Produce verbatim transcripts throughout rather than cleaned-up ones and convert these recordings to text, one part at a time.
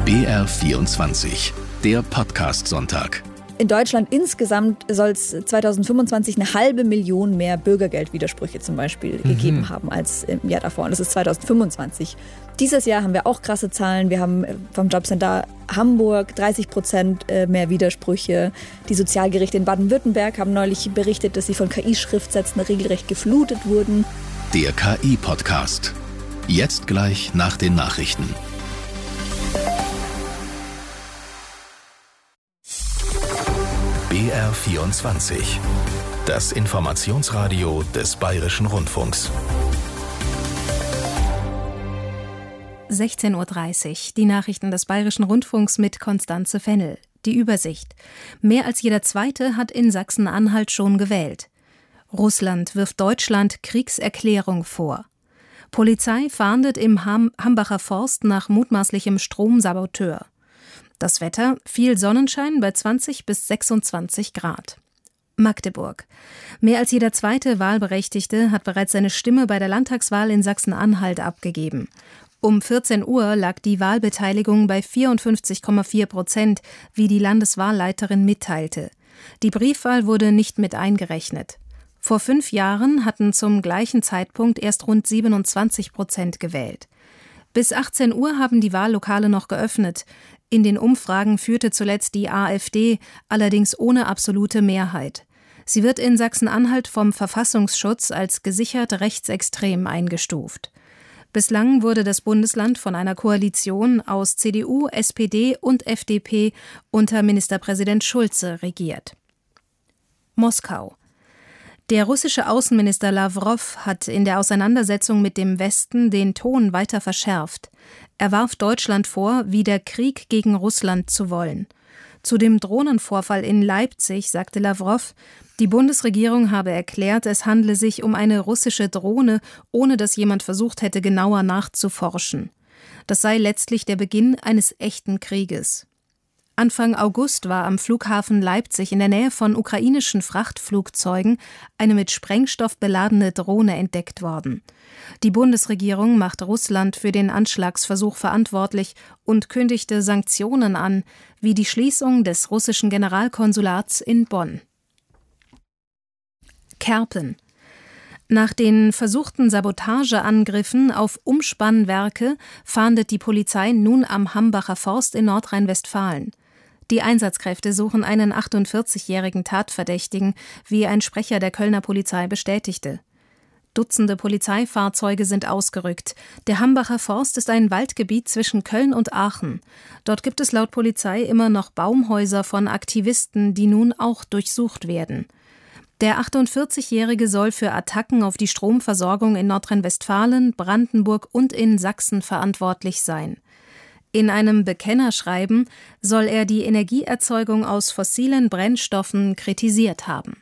B R vierundzwanzig, der Podcast-Sonntag. In Deutschland insgesamt soll es zweitausendfünfundzwanzig eine halbe Million mehr Bürgergeldwidersprüche zum Beispiel mhm. gegeben haben als im Jahr davor. Und das ist zweitausendfünfundzwanzig. Dieses Jahr haben wir auch krasse Zahlen. Wir haben vom Jobcenter Hamburg dreißig Prozent mehr Widersprüche. Die Sozialgerichte in Baden-Württemberg haben neulich berichtet, dass sie von K I-Schriftsätzen regelrecht geflutet wurden. Der K I-Podcast. Jetzt gleich nach den Nachrichten. B R vierundzwanzig. Das Informationsradio des Bayerischen Rundfunks. sechzehn Uhr dreißig. Die Nachrichten des Bayerischen Rundfunks mit Konstanze Fennel. Die Übersicht. Mehr als jeder Zweite hat in Sachsen-Anhalt schon gewählt. Russland wirft Deutschland Kriegserklärung vor. Polizei fahndet im Ham- Hambacher Forst nach mutmaßlichem Stromsaboteur. Das Wetter, viel Sonnenschein bei zwanzig bis sechsundzwanzig Grad. Magdeburg. Mehr als jeder zweite Wahlberechtigte hat bereits seine Stimme bei der Landtagswahl in Sachsen-Anhalt abgegeben. Um vierzehn Uhr lag die Wahlbeteiligung bei vierundfünfzig Komma vier Prozent, wie die Landeswahlleiterin mitteilte. Die Briefwahl wurde nicht mit eingerechnet. Vor fünf Jahren hatten zum gleichen Zeitpunkt erst rund siebenundzwanzig Prozent gewählt. Bis achtzehn Uhr haben die Wahllokale noch geöffnet. In den Umfragen führte zuletzt die AfD, allerdings ohne absolute Mehrheit. Sie wird in Sachsen-Anhalt vom Verfassungsschutz als gesichert rechtsextrem eingestuft. Bislang wurde das Bundesland von einer Koalition aus C D U, S P D und F D P unter Ministerpräsident Schulze regiert. Moskau. Der russische Außenminister Lawrow hat in der Auseinandersetzung mit dem Westen den Ton weiter verschärft. Er warf Deutschland vor, wieder Krieg gegen Russland zu wollen. Zu dem Drohnenvorfall in Leipzig sagte Lawrow, die Bundesregierung habe erklärt, es handle sich um eine russische Drohne, ohne dass jemand versucht hätte, genauer nachzuforschen. Das sei letztlich der Beginn eines echten Krieges. Anfang August war am Flughafen Leipzig in der Nähe von ukrainischen Frachtflugzeugen eine mit Sprengstoff beladene Drohne entdeckt worden. Die Bundesregierung macht Russland für den Anschlagsversuch verantwortlich und kündigte Sanktionen an, wie die Schließung des russischen Generalkonsulats in Bonn. Kerpen. Nach den versuchten Sabotageangriffen auf Umspannwerke fahndet die Polizei nun am Hambacher Forst in Nordrhein-Westfalen. Die Einsatzkräfte suchen einen achtundvierzigjährigen Tatverdächtigen, wie ein Sprecher der Kölner Polizei bestätigte. Dutzende Polizeifahrzeuge sind ausgerückt. Der Hambacher Forst ist ein Waldgebiet zwischen Köln und Aachen. Dort gibt es laut Polizei immer noch Baumhäuser von Aktivisten, die nun auch durchsucht werden. Der achtundvierzigjährige soll für Attacken auf die Stromversorgung in Nordrhein-Westfalen, Brandenburg und in Sachsen verantwortlich sein. In einem Bekennerschreiben soll er die Energieerzeugung aus fossilen Brennstoffen kritisiert haben.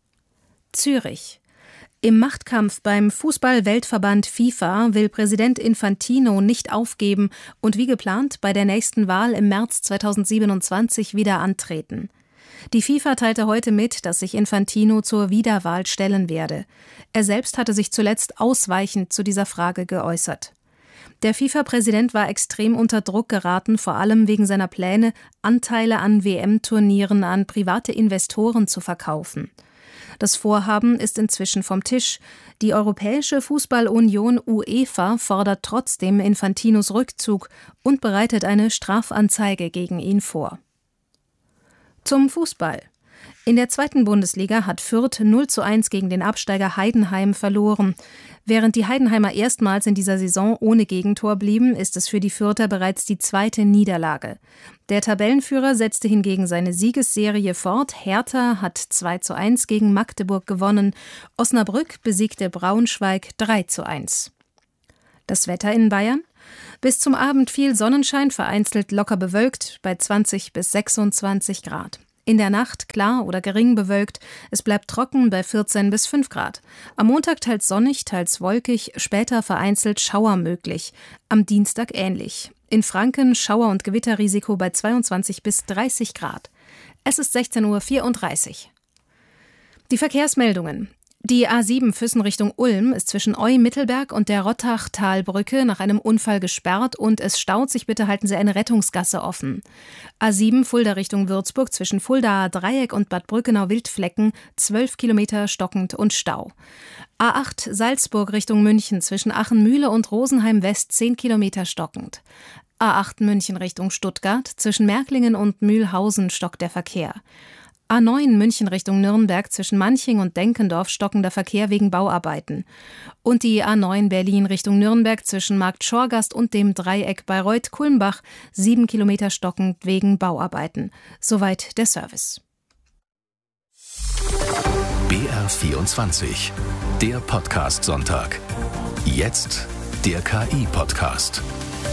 Zürich. Im Machtkampf beim Fußball-Weltverband FIFA will Präsident Infantino nicht aufgeben und wie geplant bei der nächsten Wahl im März zweitausendsiebenundzwanzig wieder antreten. Die FIFA teilte heute mit, dass sich Infantino zur Wiederwahl stellen werde. Er selbst hatte sich zuletzt ausweichend zu dieser Frage geäußert. Der FIFA-Präsident war extrem unter Druck geraten, vor allem wegen seiner Pläne, Anteile an W M-Turnieren an private Investoren zu verkaufen. Das Vorhaben ist inzwischen vom Tisch. Die Europäische Fußballunion UEFA fordert trotzdem Infantinos Rückzug und bereitet eine Strafanzeige gegen ihn vor. Zum Fußball. In der zweiten Bundesliga hat Fürth null zu eins gegen den Absteiger Heidenheim verloren. Während die Heidenheimer erstmals in dieser Saison ohne Gegentor blieben, ist es für die Fürther bereits die zweite Niederlage. Der Tabellenführer setzte hingegen seine Siegesserie fort. Hertha hat zwei zu eins gegen Magdeburg gewonnen. Osnabrück besiegte Braunschweig drei zu eins. Das Wetter in Bayern? Bis zum Abend viel Sonnenschein, vereinzelt locker bewölkt bei zwanzig bis sechsundzwanzig Grad. In der Nacht klar oder gering bewölkt, es bleibt trocken bei vierzehn bis fünf Grad. Am Montag teils sonnig, teils wolkig, später vereinzelt Schauer möglich. Am Dienstag ähnlich. In Franken Schauer- und Gewitterrisiko bei zweiundzwanzig bis dreißig Grad. Es ist sechzehn Uhr vierunddreißig. Die Verkehrsmeldungen. Die A sieben Füssen Richtung Ulm ist zwischen Eu-Mittelberg und der Rottachtalbrücke nach einem Unfall gesperrt und es staut sich. Bitte halten Sie eine Rettungsgasse offen. A sieben Fulda Richtung Würzburg zwischen Fuldaer Dreieck und Bad Brückenau-Wildflecken zwölf Kilometer stockend und Stau. A acht Salzburg Richtung München zwischen Achenmühle und Rosenheim West zehn Kilometer stockend. A acht München Richtung Stuttgart zwischen Märklingen und Mühlhausen stockt der Verkehr. A neun München Richtung Nürnberg zwischen Manching und Denkendorf stockender Verkehr wegen Bauarbeiten. Und die A neun Berlin Richtung Nürnberg zwischen Markt Schorgast und dem Dreieck Bayreuth-Kulmbach sieben Kilometer stockend wegen Bauarbeiten. Soweit der Service. B R vierundzwanzig, der Podcast-Sonntag. Jetzt der K I-Podcast.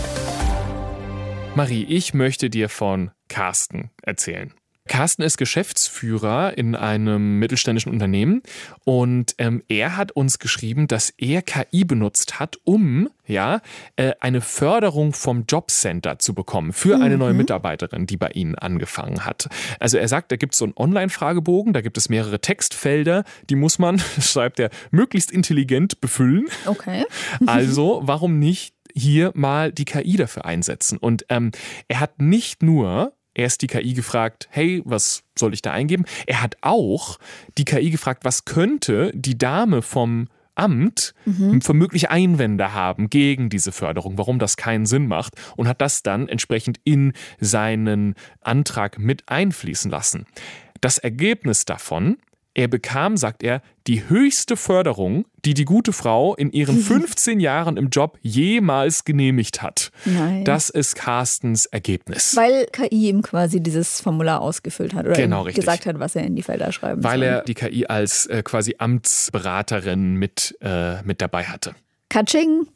Marie, ich möchte dir von Carsten erzählen. Carsten ist Geschäftsführer in einem mittelständischen Unternehmen und ähm, er hat uns geschrieben, dass er K I benutzt hat, um ja äh, eine Förderung vom Jobcenter zu bekommen für eine mhm. neue Mitarbeiterin, die bei ihnen angefangen hat. Also er sagt, da gibt es so einen Online-Fragebogen, da gibt es mehrere Textfelder, die muss man, schreibt er, möglichst intelligent befüllen. Okay. Also warum nicht hier mal die K I dafür einsetzen? Und ähm, er hat nicht nur erst die K I gefragt, hey, was soll ich da eingeben? Er hat auch die K I gefragt, was könnte die Dame vom Amt mhm. für mögliche Einwände haben gegen diese Förderung, warum das keinen Sinn macht, und hat das dann entsprechend in seinen Antrag mit einfließen lassen. Das Ergebnis davon: Er bekam, sagt er, die höchste Förderung, die die gute Frau in ihren fünfzehn Jahren im Job jemals genehmigt hat. Nein. Das ist Carstens Ergebnis. Weil K I ihm quasi dieses Formular ausgefüllt hat oder genau, ihm richtig. gesagt hat, was er in die Felder schreiben Weil soll. er die K I als äh, quasi Amtsberaterin mit, äh, mit dabei hatte. Katsching.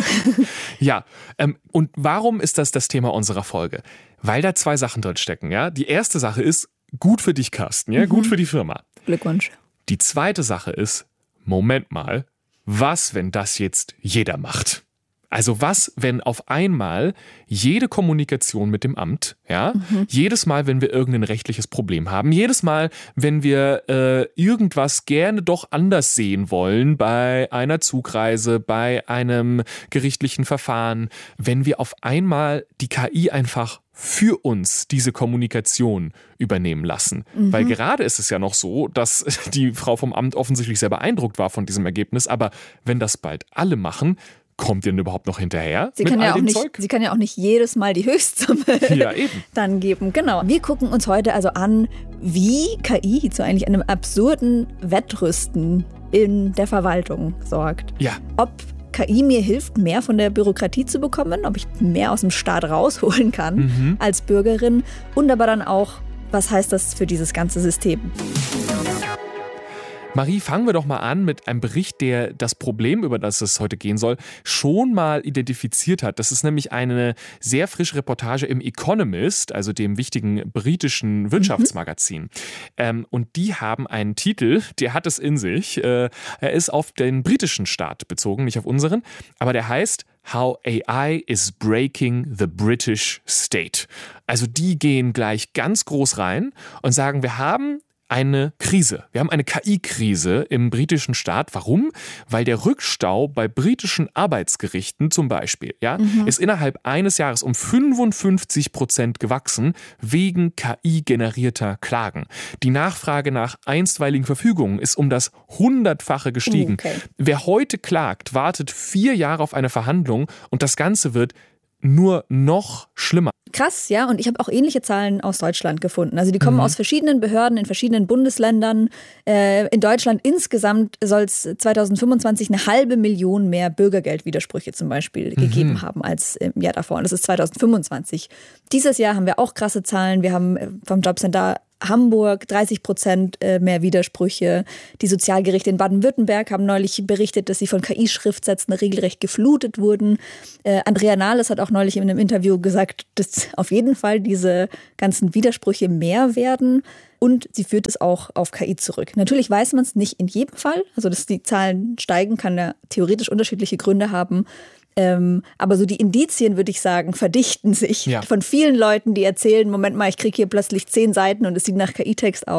Ja, ähm, und warum ist das das Thema unserer Folge? Weil da zwei Sachen drin stecken. Ja? Die erste Sache ist, gut für dich, Carsten, ja? Mhm. Gut für die Firma. Glückwunsch. Die zweite Sache ist, Moment mal, was, wenn das jetzt jeder macht? Also was, wenn auf einmal jede Kommunikation mit dem Amt, ja, mhm. jedes Mal, wenn wir irgendein rechtliches Problem haben, jedes Mal, wenn wir äh, irgendwas gerne doch anders sehen wollen bei einer Zugreise, bei einem gerichtlichen Verfahren, wenn wir auf einmal die K I einfach für uns diese Kommunikation übernehmen lassen. Mhm. Weil gerade ist es ja noch so, dass die Frau vom Amt offensichtlich sehr beeindruckt war von diesem Ergebnis, aber wenn das bald alle machen, kommt ihr denn überhaupt noch hinterher? Sie mit kann, all ja auch dem nicht, Zeug? sie kann ja auch nicht jedes Mal die Höchstsumme ja, eben. dann geben. Genau. Wir gucken uns heute also an, wie K I zu eigentlich einem absurden Wettrüsten in der Verwaltung sorgt. Ja. Ob K I mir hilft, mehr von der Bürokratie zu bekommen, ob ich mehr aus dem Staat rausholen kann mhm. als Bürgerin, und aber dann auch, was heißt das für dieses ganze System? Marie, fangen wir doch mal an mit einem Bericht, der das Problem, über das es heute gehen soll, schon mal identifiziert hat. Das ist nämlich eine sehr frische Reportage im Economist, also dem wichtigen britischen Wirtschaftsmagazin. Mhm. Ähm, und die haben einen Titel, der hat es in sich. Äh, er ist auf den britischen Staat bezogen, nicht auf unseren, aber der heißt How A I is breaking the British State. Also die gehen gleich ganz groß rein und sagen, wir haben eine Krise. Wir haben eine K I-Krise im britischen Staat. Warum? Weil der Rückstau bei britischen Arbeitsgerichten zum Beispiel ja, mhm. ist innerhalb eines Jahres um fünfundfünfzig Prozent gewachsen wegen K I-generierter Klagen. Die Nachfrage nach einstweiligen Verfügungen ist um das Hundertfache gestiegen. Okay. Wer heute klagt, wartet vier Jahre auf eine Verhandlung und das Ganze wird nur noch schlimmer. Krass, ja, und ich habe auch ähnliche Zahlen aus Deutschland gefunden. Also die kommen mhm. aus verschiedenen Behörden in verschiedenen Bundesländern. Äh, in Deutschland insgesamt soll es zwanzig fünfundzwanzig eine halbe Million mehr Bürgergeldwidersprüche zum Beispiel mhm. gegeben haben als im Jahr davor. Und das ist zwanzig fünfundzwanzig. Dieses Jahr haben wir auch krasse Zahlen. Wir haben vom Jobcenter Hamburg dreißig Prozent mehr Widersprüche. Die Sozialgerichte in Baden-Württemberg haben neulich berichtet, dass sie von K I-Schriftsätzen regelrecht geflutet wurden. Äh, Andrea Nahles hat auch neulich in einem Interview gesagt, dass auf jeden Fall diese ganzen Widersprüche mehr werden. Und sie führt es auch auf K I zurück. Natürlich weiß man es nicht in jedem Fall. Also, dass die Zahlen steigen, kann ja theoretisch unterschiedliche Gründe haben. Ähm, aber so die Indizien, würde ich sagen, verdichten sich ja. von vielen Leuten, die erzählen, Moment mal, ich kriege hier plötzlich zehn Seiten und es sieht nach K I-Text aus.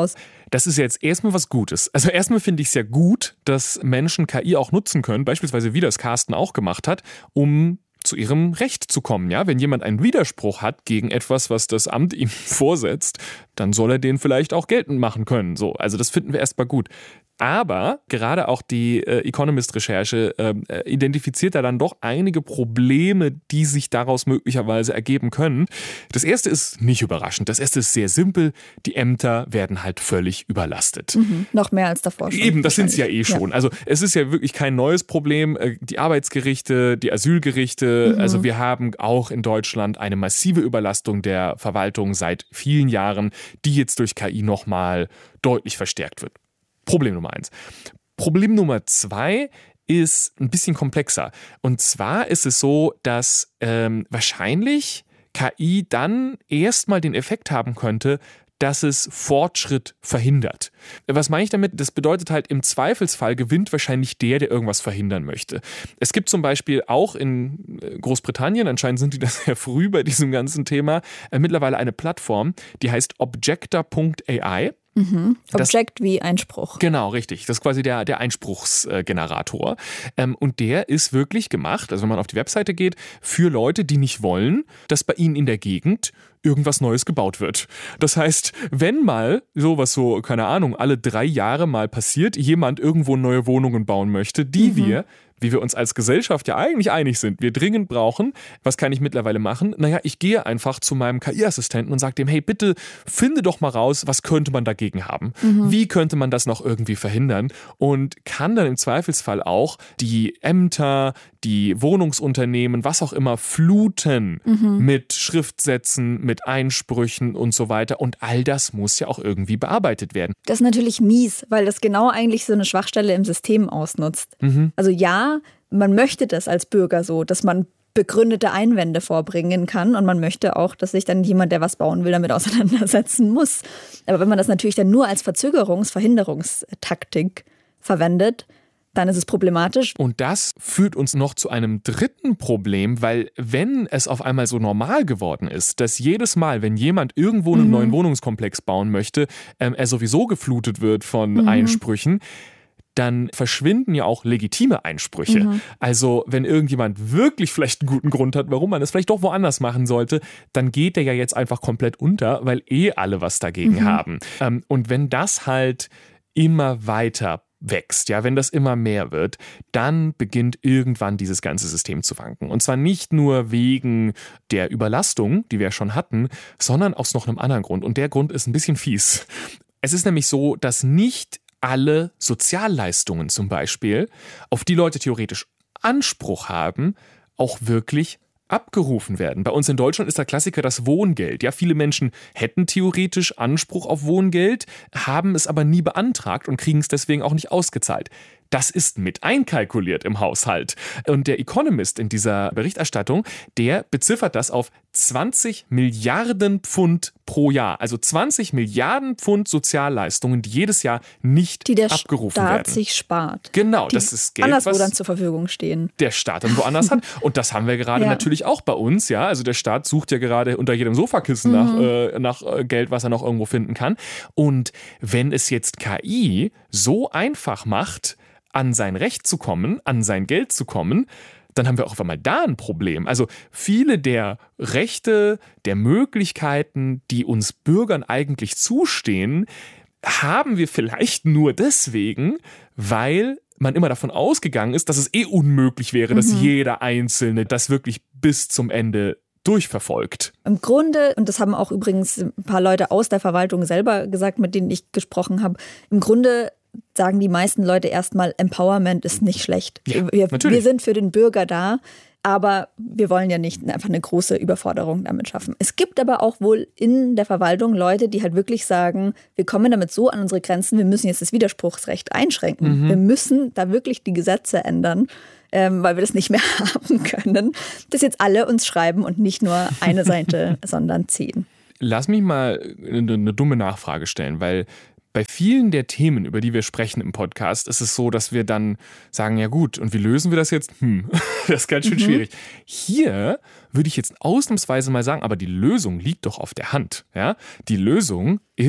Das ist jetzt erstmal was Gutes. Also erstmal finde ich es ja gut, dass Menschen K I auch nutzen können, beispielsweise wie das Carsten auch gemacht hat, um zu ihrem Recht zu kommen. Ja? Wenn jemand einen Widerspruch hat gegen etwas, was das Amt ihm vorsetzt, dann soll er den vielleicht auch geltend machen können. So, also das finden wir erstmal gut. Aber gerade auch die äh, Economist-Recherche äh, identifiziert da dann doch einige Probleme, die sich daraus möglicherweise ergeben können. Das erste ist nicht überraschend. Das erste ist sehr simpel. Die Ämter werden halt völlig überlastet. Mhm, noch mehr als davor schon. Eben, das sind sie ja eh schon. Ja. Also es ist ja wirklich kein neues Problem. Die Arbeitsgerichte, die Asylgerichte, mhm. also wir haben auch in Deutschland eine massive Überlastung der Verwaltung seit vielen Jahren, die jetzt durch K I nochmal deutlich verstärkt wird. Problem Nummer eins. Problem Nummer zwei ist ein bisschen komplexer. Und zwar ist es so, dass ähm, wahrscheinlich K I dann erstmal den Effekt haben könnte, dass es Fortschritt verhindert. Was meine ich damit? Das bedeutet halt, im Zweifelsfall gewinnt wahrscheinlich der, der irgendwas verhindern möchte. Es gibt zum Beispiel auch in Großbritannien, anscheinend sind die da sehr früh bei diesem ganzen Thema, äh, mittlerweile eine Plattform, die heißt Objector Punkt A I. Mhm. Object das, wie Einspruch. Genau, richtig. Das ist quasi der, der Einspruchsgenerator. Ähm, und der ist wirklich gemacht, also wenn man auf die Webseite geht, für Leute, die nicht wollen, dass bei ihnen in der Gegend irgendwas Neues gebaut wird. Das heißt, wenn mal sowas so, keine Ahnung, alle drei Jahre mal passiert, jemand irgendwo neue Wohnungen bauen möchte, die mhm. wir wie wir uns als Gesellschaft ja eigentlich einig sind, wir dringend brauchen, was kann ich mittlerweile machen? Naja, ich gehe einfach zu meinem K I-Assistenten und sage dem, hey, bitte finde doch mal raus, was könnte man dagegen haben? Mhm. Wie könnte man das noch irgendwie verhindern? Und kann dann im Zweifelsfall auch die Ämter, die Wohnungsunternehmen, was auch immer, fluten mhm. mit Schriftsätzen, mit Einsprüchen und so weiter. Und all das muss ja auch irgendwie bearbeitet werden. Das ist natürlich mies, weil das genau eigentlich so eine Schwachstelle im System ausnutzt. Mhm. Also ja, man möchte das als Bürger so, dass man begründete Einwände vorbringen kann und man möchte auch, dass sich dann jemand, der was bauen will, damit auseinandersetzen muss. Aber wenn man das natürlich dann nur als Verzögerungs-, Verhinderungstaktik verwendet, dann ist es problematisch. Und das führt uns noch zu einem dritten Problem, weil wenn es auf einmal so normal geworden ist, dass jedes Mal, wenn jemand irgendwo einen mhm. neuen Wohnungskomplex bauen möchte, ähm, er sowieso geflutet wird von mhm. Einsprüchen, dann verschwinden ja auch legitime Einsprüche. Mhm. Also wenn irgendjemand wirklich vielleicht einen guten Grund hat, warum man es vielleicht doch woanders machen sollte, dann geht der ja jetzt einfach komplett unter, weil eh alle was dagegen mhm. haben. Ähm, und wenn das halt immer weiter wächst, ja, wenn das immer mehr wird, dann beginnt irgendwann dieses ganze System zu wanken. Und zwar nicht nur wegen der Überlastung, die wir schon hatten, sondern aus noch einem anderen Grund. Und der Grund ist ein bisschen fies. Es ist nämlich so, dass nicht alle Sozialleistungen zum Beispiel, auf die Leute theoretisch Anspruch haben, auch wirklich abgerufen werden. Bei uns in Deutschland ist der Klassiker das Wohngeld. Ja, viele Menschen hätten theoretisch Anspruch auf Wohngeld, haben es aber nie beantragt und kriegen es deswegen auch nicht ausgezahlt. Das ist mit einkalkuliert im Haushalt. Und der Economist in dieser Berichterstattung, der beziffert das auf zwanzig Milliarden Pfund pro Jahr. Also zwanzig Milliarden Pfund Sozialleistungen, die jedes Jahr nicht die der abgerufen Staat werden. sich spart. Genau, die das ist Geld, anderswo was dann zur Verfügung stehen. Der Staat dann woanders hat. Und das haben wir gerade ja. natürlich auch bei uns. Ja, also der Staat sucht ja gerade unter jedem Sofakissen mhm. nach, äh, nach äh, Geld, was er noch irgendwo finden kann. Und wenn es jetzt K I so einfach macht, an sein Recht zu kommen, an sein Geld zu kommen, dann haben wir auch auf einmal da ein Problem. Also viele der Rechte, der Möglichkeiten, die uns Bürgern eigentlich zustehen, haben wir vielleicht nur deswegen, weil man immer davon ausgegangen ist, dass es eh unmöglich wäre, mhm. dass jeder Einzelne das wirklich bis zum Ende durchverfolgt. Im Grunde, und das haben auch übrigens ein paar Leute aus der Verwaltung selber gesagt, mit denen ich gesprochen habe, im Grunde sagen die meisten Leute erstmal, Empowerment ist nicht schlecht. Ja, wir, natürlich. wir sind für den Bürger da, aber wir wollen ja nicht einfach eine große Überforderung damit schaffen. Es gibt aber auch wohl in der Verwaltung Leute, die halt wirklich sagen, wir kommen damit so an unsere Grenzen, wir müssen jetzt das Widerspruchsrecht einschränken. Mhm. Wir müssen da wirklich die Gesetze ändern, ähm, weil wir das nicht mehr haben können, dass jetzt alle uns schreiben und nicht nur eine Seite, sondern zehn. Lass mich mal eine, eine dumme Nachfrage stellen, weil bei vielen der Themen, über die wir sprechen im Podcast, ist es so, dass wir dann sagen, ja gut, und wie lösen wir das jetzt? Hm, das ist ganz schön mhm. schwierig. Hier würde ich jetzt ausnahmsweise mal sagen, aber die Lösung liegt doch auf der Hand. Ja? Die Lösung ist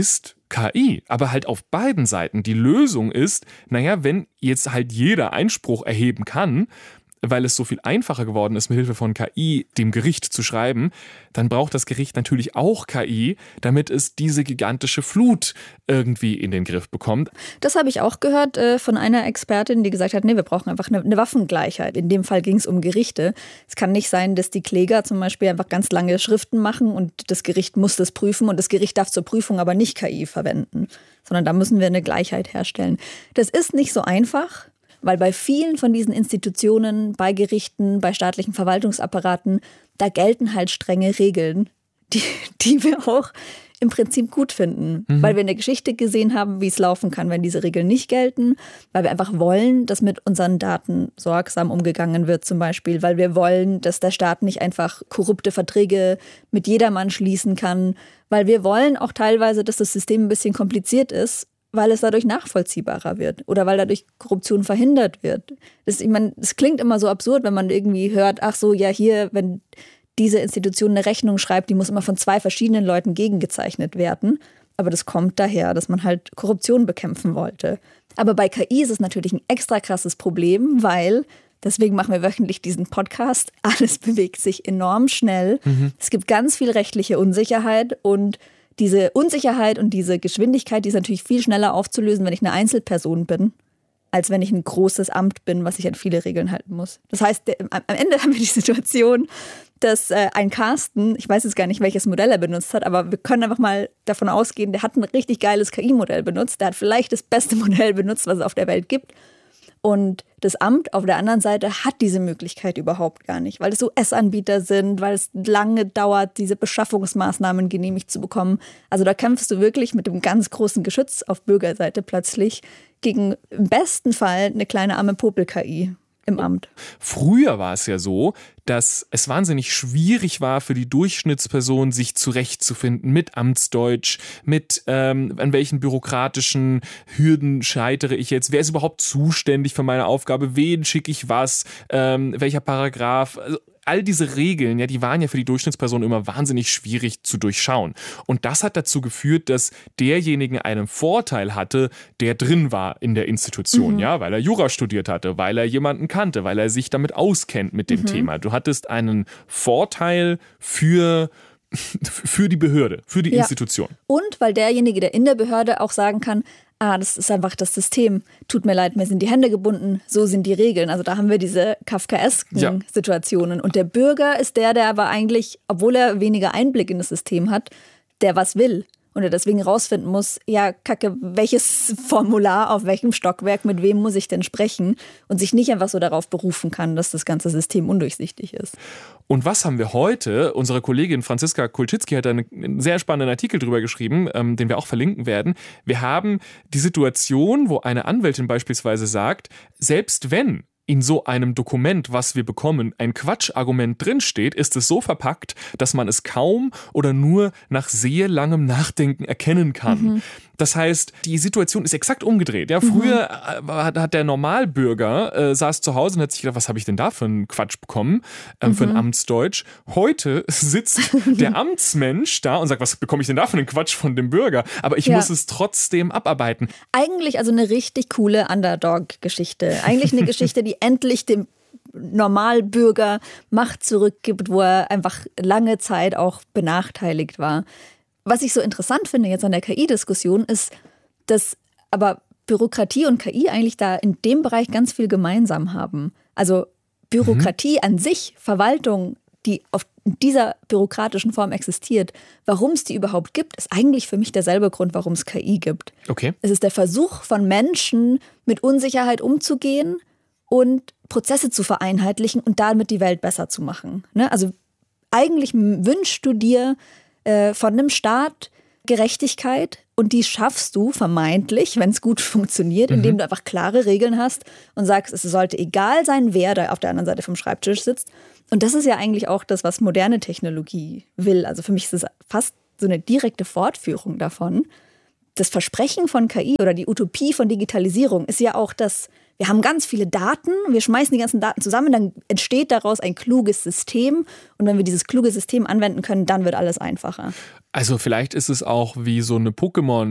K I, aber halt auf beiden Seiten. Die Lösung ist, naja, wenn jetzt halt jeder Einspruch erheben kann, weil es so viel einfacher geworden ist, mit Hilfe von K I dem Gericht zu schreiben, dann braucht das Gericht natürlich auch K I, damit es diese gigantische Flut irgendwie in den Griff bekommt. Das habe ich auch gehört äh, von einer Expertin, die gesagt hat, nee, wir brauchen einfach eine, eine Waffengleichheit. In dem Fall ging es um Gerichte. Es kann nicht sein, dass die Kläger zum Beispiel einfach ganz lange Schriften machen und das Gericht muss das prüfen und das Gericht darf zur Prüfung aber nicht K I verwenden, sondern da müssen wir eine Gleichheit herstellen. Das ist nicht so einfach. Weil bei vielen von diesen Institutionen, bei Gerichten, bei staatlichen Verwaltungsapparaten, da gelten halt strenge Regeln, die, die wir auch im Prinzip gut finden. Mhm. Weil wir in der Geschichte gesehen haben, wie es laufen kann, wenn diese Regeln nicht gelten. Weil wir einfach wollen, dass mit unseren Daten sorgsam umgegangen wird zum Beispiel. Weil wir wollen, dass der Staat nicht einfach korrupte Verträge mit jedermann schließen kann. Weil wir wollen auch teilweise, dass das System ein bisschen kompliziert ist, weil es dadurch nachvollziehbarer wird oder weil dadurch Korruption verhindert wird. Das, ich meine, es klingt immer so absurd, wenn man irgendwie hört, ach so, ja hier, wenn diese Institution eine Rechnung schreibt, die muss immer von zwei verschiedenen Leuten gegengezeichnet werden. Aber das kommt daher, dass man halt Korruption bekämpfen wollte. Aber bei K I ist es natürlich ein extra krasses Problem, weil, deswegen machen wir wöchentlich diesen Podcast, alles bewegt sich enorm schnell. Mhm. Es gibt ganz viel rechtliche Unsicherheit und diese Unsicherheit und diese Geschwindigkeit, die ist natürlich viel schneller aufzulösen, wenn ich eine Einzelperson bin, als wenn ich ein großes Amt bin, was sich an viele Regeln halten muss. Das heißt, am Ende haben wir die Situation, dass äh, ein Carsten, ich weiß jetzt gar nicht, welches Modell er benutzt hat, aber wir können einfach mal davon ausgehen, der hat ein richtig geiles K I-Modell benutzt. Der hat vielleicht das beste Modell benutzt, was es auf der Welt gibt. Und das Amt auf der anderen Seite hat diese Möglichkeit überhaupt gar nicht, weil es U S-Anbieter sind, weil es lange dauert, diese Beschaffungsmaßnahmen genehmigt zu bekommen. Also da kämpfst du wirklich mit dem ganz großen Geschütz auf Bürgerseite plötzlich gegen im besten Fall eine kleine arme Popel-K I im Amt. Früher war es ja so, dass es wahnsinnig schwierig war für die Durchschnittsperson, sich zurechtzufinden mit Amtsdeutsch, mit ähm, an welchen bürokratischen Hürden scheitere ich jetzt, wer ist überhaupt zuständig für meine Aufgabe, wen schicke ich was, ähm, welcher Paragraph, also all diese Regeln, ja, die waren ja für die Durchschnittsperson immer wahnsinnig schwierig zu durchschauen. Und das hat dazu geführt, dass derjenige einen Vorteil hatte, der drin war in der Institution, mhm. ja, weil er Jura studiert hatte, weil er jemanden kannte, weil er sich damit auskennt mit dem mhm. Thema. Du hattest einen Vorteil für für die Behörde, für die ja. Institution. Und weil derjenige, der in der Behörde auch sagen kann, ah, das ist einfach das System. Tut mir leid, mir sind die Hände gebunden, so sind die Regeln. Also da haben wir diese kafkaesken ja. Situationen. Und der Bürger ist der, der aber eigentlich, obwohl er weniger Einblick in das System hat, der was will. Und er deswegen rausfinden muss, ja, kacke, welches Formular auf welchem Stockwerk, mit wem muss ich denn sprechen? Und sich nicht einfach so darauf berufen kann, dass das ganze System undurchsichtig ist. Und was haben wir heute? Unsere Kollegin Franziska Kulczycki hat einen sehr spannenden Artikel drüber geschrieben, ähm, den wir auch verlinken werden. Wir haben die Situation, wo eine Anwältin beispielsweise sagt, selbst wenn in so einem Dokument, was wir bekommen, ein Quatschargument drinsteht, ist es so verpackt, dass man es kaum oder nur nach sehr langem Nachdenken erkennen kann. Mhm. Das heißt, die Situation ist exakt umgedreht. Ja, früher mhm. hat der Normalbürger äh, saß zu Hause und hat sich gedacht, was habe ich denn da für einen Quatsch bekommen, äh, mhm. für ein Amtsdeutsch. Heute sitzt der Amtsmensch da und sagt, was bekomme ich denn da für einen Quatsch von dem Bürger? Aber ich ja. muss es trotzdem abarbeiten. Eigentlich also eine richtig coole Underdog-Geschichte. Eigentlich eine Geschichte, die endlich dem Normalbürger Macht zurückgibt, wo er einfach lange Zeit auch benachteiligt war. Was ich so interessant finde jetzt an der K I-Diskussion ist, dass aber Bürokratie und K I eigentlich da in dem Bereich ganz viel gemeinsam haben. Also Bürokratie mhm. an sich, Verwaltung, die auf dieser bürokratischen Form existiert, warum es die überhaupt gibt, ist eigentlich für mich derselbe Grund, warum es K I gibt. Okay. Es ist der Versuch von Menschen, mit Unsicherheit umzugehen und Prozesse zu vereinheitlichen und damit die Welt besser zu machen. Ne? Also eigentlich wünschst du dir äh, von einem Staat Gerechtigkeit und die schaffst du vermeintlich, wenn es gut funktioniert, indem mhm. du einfach klare Regeln hast und sagst, es sollte egal sein, wer da auf der anderen Seite vom Schreibtisch sitzt. Und das ist ja eigentlich auch das, was moderne Technologie will. Also für mich ist es fast so eine direkte Fortführung davon. Das Versprechen von K I oder die Utopie von Digitalisierung ist ja auch, dass wir haben ganz viele Daten, wir schmeißen die ganzen Daten zusammen, dann entsteht daraus ein kluges System und wenn wir dieses kluge System anwenden können, dann wird alles einfacher. Also vielleicht ist es auch wie so eine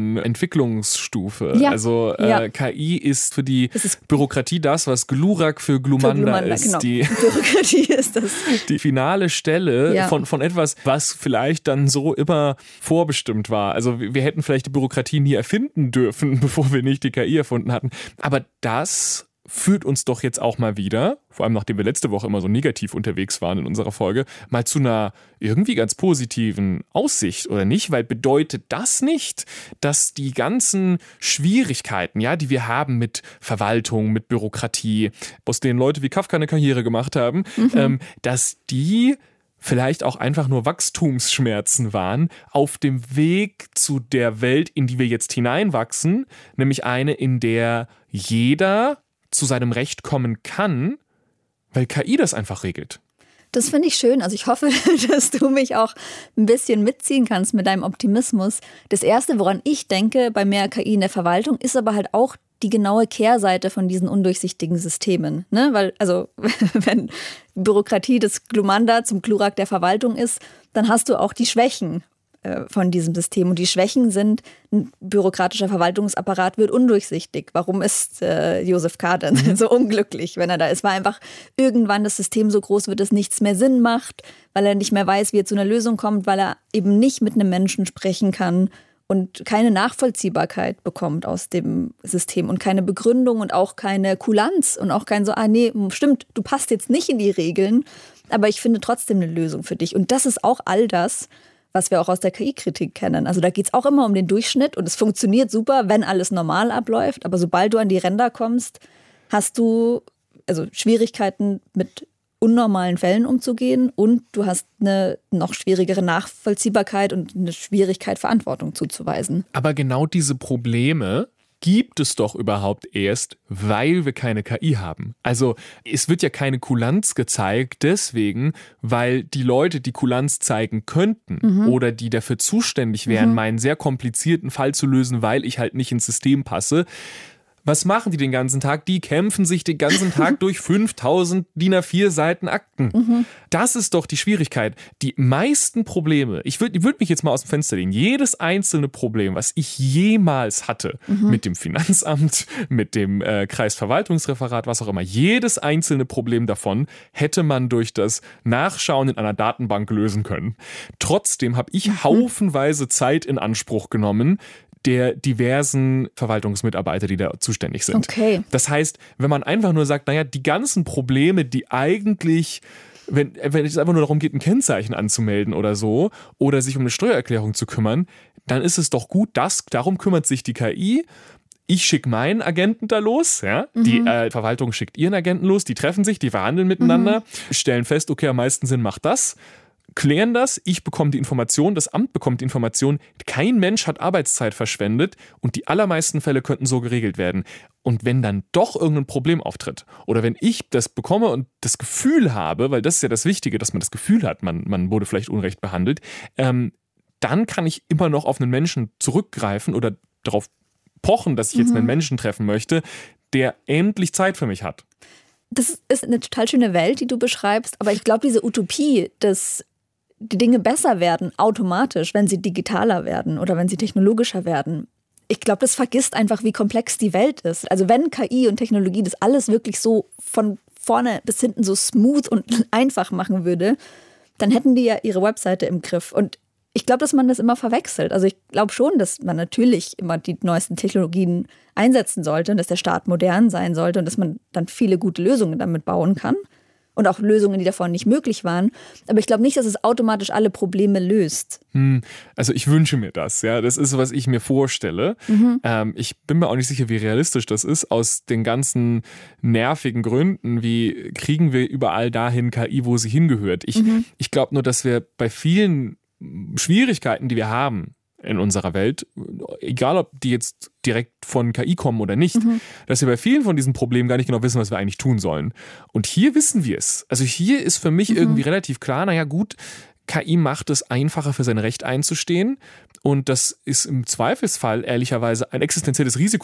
Pokémon-Entwicklungsstufe. Ja, also äh, ja. K I ist für die ist Bürokratie das, was Glurak für Glumanda, für Glumanda ist. Genau. Die Bürokratie ist das. Die finale Stelle ja. von, von etwas, was vielleicht dann so immer vorbestimmt war. Also wir hätten vielleicht die Bürokratie nie erfinden dürfen, bevor wir nicht die K I erfunden hatten. Aber das führt uns doch jetzt auch mal wieder, vor allem nachdem wir letzte Woche immer so negativ unterwegs waren in unserer Folge, mal zu einer irgendwie ganz positiven Aussicht, oder nicht? Weil bedeutet das nicht, dass die ganzen Schwierigkeiten, ja, die wir haben mit Verwaltung, mit Bürokratie, aus denen Leute wie Kafka eine Karriere gemacht haben, mhm. ähm, dass die vielleicht auch einfach nur Wachstumsschmerzen waren auf dem Weg zu der Welt, in die wir jetzt hineinwachsen, nämlich eine, in der jeder zu seinem Recht kommen kann, weil K I das einfach regelt. Das finde ich schön. Also ich hoffe, dass du mich auch ein bisschen mitziehen kannst mit deinem Optimismus. Das Erste, woran ich denke bei mehr K I in der Verwaltung, ist aber halt auch die genaue Kehrseite von diesen undurchsichtigen Systemen. Ne? Weil, also, wenn Bürokratie des Glumanda zum Glurak der Verwaltung ist, dann hast du auch die Schwächen von diesem System. Und die Schwächen sind, ein bürokratischer Verwaltungsapparat wird undurchsichtig. Warum ist äh, Joseph K. denn mhm. so unglücklich, wenn er da ist? Weil einfach irgendwann das System so groß wird, dass nichts mehr Sinn macht, weil er nicht mehr weiß, wie er zu einer Lösung kommt, weil er eben nicht mit einem Menschen sprechen kann und keine Nachvollziehbarkeit bekommt aus dem System und keine Begründung und auch keine Kulanz und auch kein so, ah nee, stimmt, du passt jetzt nicht in die Regeln, aber ich finde trotzdem eine Lösung für dich. Und das ist auch all das, was wir auch aus der K I-Kritik kennen. Also da geht es auch immer um den Durchschnitt und es funktioniert super, wenn alles normal abläuft. Aber sobald du an die Ränder kommst, hast du also Schwierigkeiten mit unnormalen Fällen umzugehen und du hast eine noch schwierigere Nachvollziehbarkeit und eine Schwierigkeit, Verantwortung zuzuweisen. Aber genau diese Probleme gibt es doch überhaupt erst, weil wir keine K I haben. Also es wird ja keine Kulanz gezeigt deswegen, weil die Leute, die Kulanz zeigen könnten mhm. oder die dafür zuständig wären, mhm. meinen sehr komplizierten Fall zu lösen, weil ich halt nicht ins System passe. Was machen die den ganzen Tag? Die kämpfen sich den ganzen Tag durch fünftausend D I N A vier Seiten Akten. Mhm. Das ist doch die Schwierigkeit. Die meisten Probleme, ich würde würd mich jetzt mal aus dem Fenster lehnen, jedes einzelne Problem, was ich jemals hatte, mhm. mit dem Finanzamt, mit dem äh, Kreisverwaltungsreferat, was auch immer, jedes einzelne Problem davon hätte man durch das Nachschauen in einer Datenbank lösen können. Trotzdem habe ich mhm. haufenweise Zeit in Anspruch genommen, der diversen Verwaltungsmitarbeiter, die da zuständig sind. Okay. Das heißt, wenn man einfach nur sagt, naja, die ganzen Probleme, die eigentlich, wenn, wenn es einfach nur darum geht, ein Kennzeichen anzumelden oder so, oder sich um eine Steuererklärung zu kümmern, dann ist es doch gut, dass darum kümmert sich die K I. Ich schicke meinen Agenten da los, ja? Mhm. Die äh, Verwaltung schickt ihren Agenten los, die treffen sich, die verhandeln miteinander, mhm. stellen fest, okay, am meisten Sinn macht das. Klären das, ich bekomme die Information, das Amt bekommt die Information, kein Mensch hat Arbeitszeit verschwendet und die allermeisten Fälle könnten so geregelt werden. Und wenn dann doch irgendein Problem auftritt oder wenn ich das bekomme und das Gefühl habe, weil das ist ja das Wichtige, dass man das Gefühl hat, man, man wurde vielleicht unrecht behandelt, ähm, dann kann ich immer noch auf einen Menschen zurückgreifen oder darauf pochen, dass ich jetzt mhm. einen Menschen treffen möchte, der endlich Zeit für mich hat. Das ist eine total schöne Welt, die du beschreibst, aber ich glaube, diese Utopie, dass die Dinge besser werden, automatisch, wenn sie digitaler werden oder wenn sie technologischer werden. Ich glaube, das vergisst einfach, wie komplex die Welt ist. Also wenn K I und Technologie das alles wirklich so von vorne bis hinten so smooth und einfach machen würde, dann hätten die ja ihre Webseite im Griff. Und ich glaube, dass man das immer verwechselt. Also ich glaube schon, dass man natürlich immer die neuesten Technologien einsetzen sollte und dass der Staat modern sein sollte und dass man dann viele gute Lösungen damit bauen kann. Und auch Lösungen, die davor nicht möglich waren. Aber ich glaube nicht, dass es automatisch alle Probleme löst. Hm, also ich wünsche mir das. Ja, das ist, was ich mir vorstelle. Mhm. Ähm, ich bin mir auch nicht sicher, wie realistisch das ist. Aus den ganzen nervigen Gründen, wie kriegen wir überall dahin K I, wo sie hingehört. Ich, mhm. ich glaube nur, dass wir bei vielen Schwierigkeiten, die wir haben in unserer Welt, egal ob die jetzt direkt von K I kommen oder nicht, mhm. dass wir bei vielen von diesen Problemen gar nicht genau wissen, was wir eigentlich tun sollen. Und hier wissen wir es. Also hier ist für mich mhm. irgendwie relativ klar, naja gut, K I macht es einfacher, für sein Recht einzustehen. Und das ist im Zweifelsfall ehrlicherweise ein existenzielles Risiko